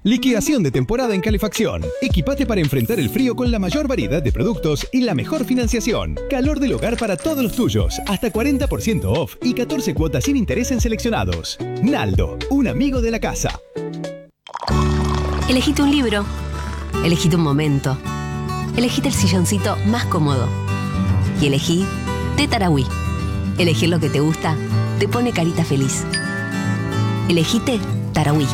Liquidación de temporada en calefacción. Equipate para enfrentar el frío con la mayor variedad de productos y la mejor financiación. Calor del hogar para todos los tuyos. Hasta 40% off y 14 cuotas sin interés en seleccionados. Naldo, un amigo de la casa. Elegite un libro. Elegite un momento. Elegite el silloncito más cómodo. Y elegí Té Tarahui. Elegir lo que te gusta te pone carita feliz. Elegite Tarahui.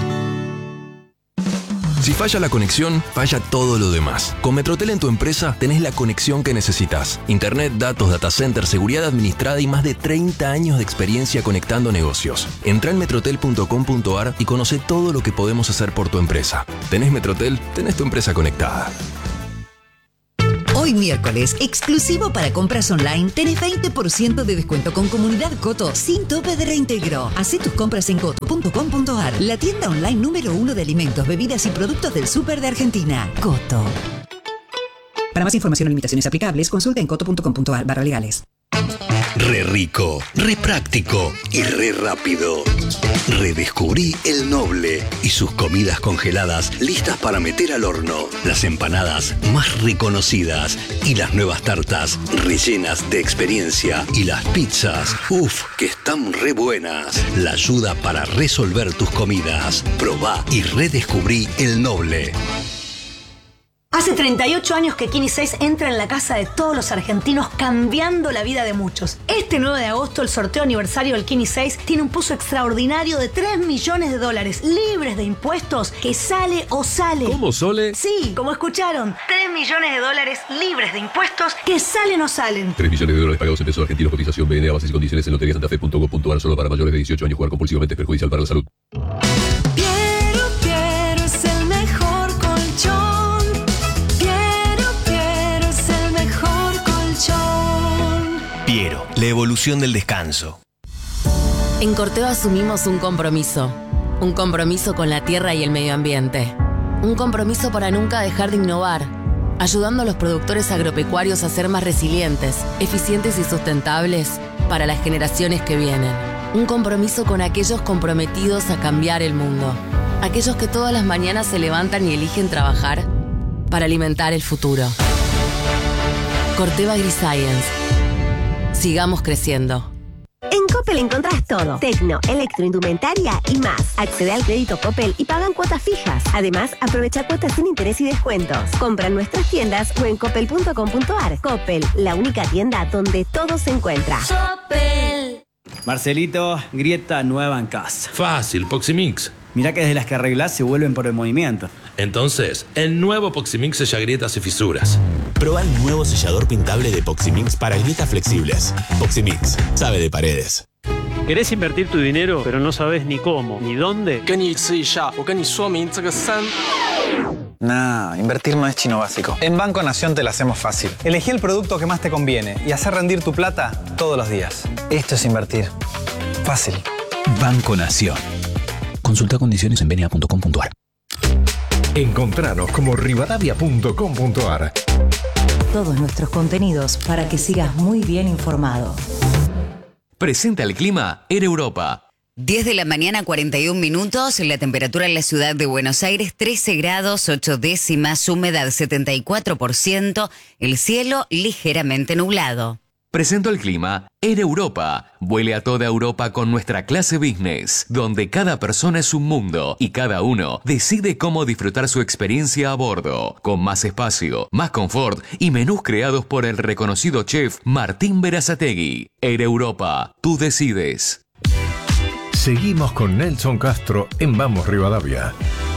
Si falla la conexión, falla todo lo demás. Con Metrotel en tu empresa tenés la conexión que necesitas. Internet, datos, data center, seguridad administrada y más de 30 años de experiencia conectando negocios. Entrá en metrotel.com.ar y conoce todo lo que podemos hacer por tu empresa. ¿Tenés Metrotel? Tenés tu empresa conectada. Hoy miércoles, exclusivo para compras online, tenés 20% de descuento con Comunidad Coto sin tope de reintegro. Hacé tus compras en coto.com.ar, la tienda online número 1 de alimentos, bebidas y productos del súper de Argentina. Coto. Para más información o limitaciones aplicables, consulta en coto.com.ar/legales. Re rico, re práctico y re rápido. Redescubrí El Noble y sus comidas congeladas listas para meter al horno. Las empanadas más reconocidas y las nuevas tartas rellenas de experiencia. Y las pizzas, que están re buenas. La ayuda para resolver tus comidas. Probá y redescubrí El Noble. Hace 38 años que Kini 6 entra en la casa de todos los argentinos, cambiando la vida de muchos. Este 9 de agosto, el sorteo aniversario del Kini 6 tiene un pozo extraordinario de $3 millones, libres de impuestos, que sale o sale. ¿Cómo, Sole? Sí, como escucharon, $3 millones libres de impuestos, que salen o salen. $3 millones pagados en pesos argentinos. Cotización BNA, bases y condiciones en loteriasantafe.com.ar. Solo para mayores de 18 años. Jugar compulsivamente es perjudicial para la salud. Piero es el mejor colchón. Piero, la evolución del descanso. En Corteva asumimos un compromiso con la tierra y el medio ambiente. Un compromiso para nunca dejar de innovar, ayudando a los productores agropecuarios a ser más resilientes, eficientes y sustentables para las generaciones que vienen. Un compromiso con aquellos comprometidos a cambiar el mundo. Aquellos que todas las mañanas se levantan y eligen trabajar para alimentar el futuro. Corteva AgriScience. Sigamos creciendo. En Coppel encontrás todo. Tecno, electroindumentaria y más. Accede al crédito Coppel y pagan cuotas fijas. Además, aprovecha cuotas sin interés y descuentos. Compra en nuestras tiendas o en coppel.com.ar. Coppel, la única tienda donde todo se encuentra. Coppel. Marcelito, grieta nueva en casa. Fácil, Poximix. Mirá que desde las que arreglás se vuelven por el movimiento. Entonces, el nuevo Poximix sella grietas y fisuras. Prueba el nuevo sellador pintable de Poximix para grietas flexibles. Poximix, sabe de paredes. ¿Querés invertir tu dinero, pero no sabes ni cómo, ni dónde? Nah, invertir no es chino básico. En Banco Nación te lo hacemos fácil. Elegí el producto que más te conviene y hacer rendir tu plata todos los días. Esto es invertir. Fácil. Banco Nación. Consulta condiciones en bna.com.ar. Encontranos como rivadavia.com.ar. Todos nuestros contenidos para que sigas muy bien informado. Presenta el clima en Europa. 10 de la mañana, 41 minutos. La temperatura en la ciudad de Buenos Aires, 13 grados, 8 décimas, humedad 74%, el cielo ligeramente nublado. Presento el clima en Europa. Vuele a toda Europa con nuestra clase business, donde cada persona es un mundo y cada uno decide cómo disfrutar su experiencia a bordo, con más espacio, más confort y menús creados por el reconocido chef Martín Berazategui. Air Europa, tú decides. Seguimos con Nelson Castro en Vamos Rivadavia.